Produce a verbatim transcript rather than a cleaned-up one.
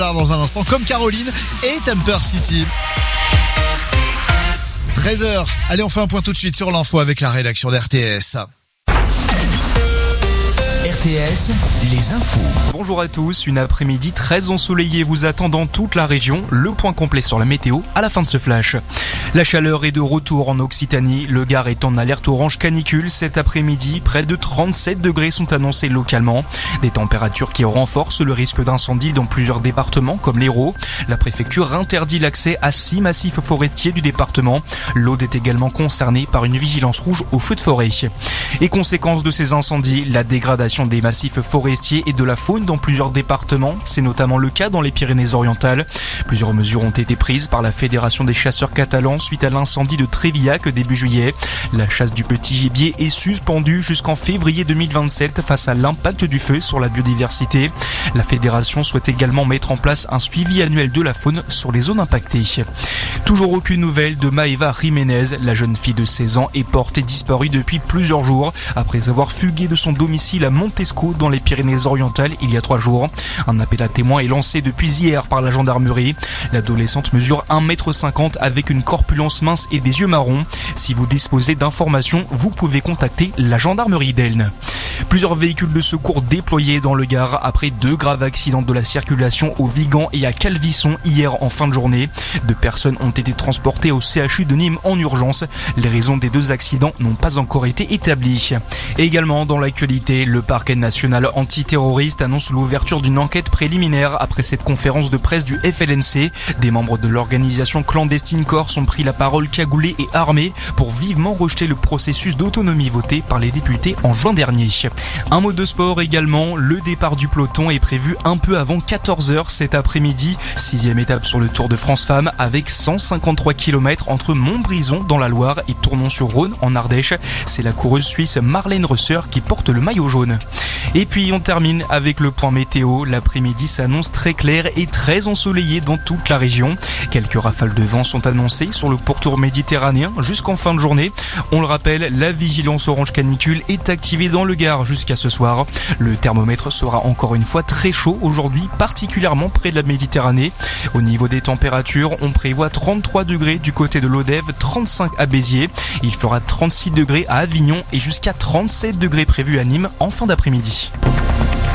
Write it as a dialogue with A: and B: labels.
A: Dans un instant, comme Caroline et Temper City. treize heures. Allez, on fait un point tout de suite sur l'info avec la rédaction d'R T S.
B: R T S, les infos.
C: Bonjour à tous, une après-midi très ensoleillée vous attend dans toute la région. Le point complet sur la météo à la fin de ce flash. La chaleur est de retour en Occitanie. Le Gard est en alerte orange canicule. Cet après-midi, près de trente-sept degrés sont annoncés localement. Des températures qui renforcent le risque d'incendie dans plusieurs départements comme l'Hérault. La préfecture interdit l'accès à six massifs forestiers du département. L'Aude est également concernée par une vigilance rouge aux feux de forêt. Et conséquence de ces incendies, la dégradation des massifs forestiers et de la faune dans plusieurs départements. C'est notamment le cas dans les Pyrénées-Orientales. Plusieurs mesures ont été prises par la Fédération des chasseurs catalans suite à l'incendie de Trévillac début juillet. La chasse du petit gibier est suspendue jusqu'en février deux mille vingt-sept face à l'impact du feu sur la biodiversité. La fédération souhaite également mettre en place un suivi annuel de la faune sur les zones impactées. Toujours aucune nouvelle de Maeva Jiménez. La jeune fille de seize ans est portée disparue depuis plusieurs jours après avoir fugué de son domicile à Montesco dans les Pyrénées-Orientales il y a trois jours. Un appel à témoins est lancé depuis hier par la gendarmerie. L'adolescente mesure un mètre cinquante avec une corpulence mince et des yeux marrons. Si vous disposez d'informations, vous pouvez contacter la gendarmerie d'Elne. Plusieurs véhicules de secours déployés dans le Gard après deux graves accidents de la circulation au Vigan et à Calvisson hier en fin de journée. Deux personnes ont été transportées au C H U de Nîmes en urgence. Les raisons des deux accidents n'ont pas encore été établies. Et également dans l'actualité, le parquet national antiterroriste annonce l'ouverture d'une enquête préliminaire après cette conférence de presse du F L N C. Des membres de l'organisation clandestine Corse ont pris la parole cagoulés et armés pour vivement rejeter le processus d'autonomie voté par les députés en juin dernier. Un mot de sport également, le départ du peloton est prévu un peu avant quatorze heures cet après-midi. Sixième étape sur le Tour de France Femmes avec cent cinquante-trois kilomètres entre Montbrison dans la Loire et Tournon-sur-Rhône en Ardèche. C'est la coureuse suisse Marlène Rösser qui porte le maillot jaune. Et puis on termine avec le point météo. L'après-midi s'annonce très clair et très ensoleillé dans toute la région. Quelques rafales de vent sont annoncées sur le pourtour méditerranéen jusqu'en fin de journée. On le rappelle, la vigilance orange canicule est activée dans le Gard jusqu'à ce soir. Le thermomètre sera encore une fois très chaud aujourd'hui, particulièrement près de la Méditerranée. Au niveau des températures, on prévoit trente-trois degrés du côté de l'Odève, trente-cinq à Béziers. Il fera trente-six degrés à Avignon et jusqu'à trente-sept degrés prévus à Nîmes en fin d'après-midi.